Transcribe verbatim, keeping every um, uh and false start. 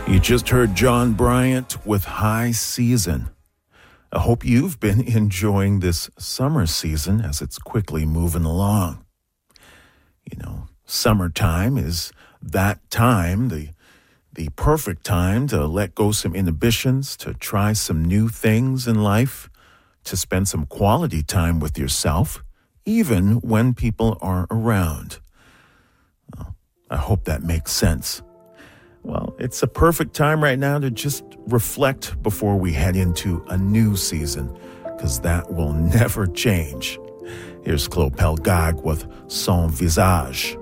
You just heard John Bryant with High Season. I hope you've been enjoying this summer season as it's quickly moving along. You know, summertime is that time, the the perfect time to let go some inhibitions, to try some new things in life, to spend some quality time with yourself, even when people are around. Well, I hope that makes sense. Well, it's a perfect time right now to just reflect before we head into a new season, because that will never change. Here's Clopel Gag with Son Visage.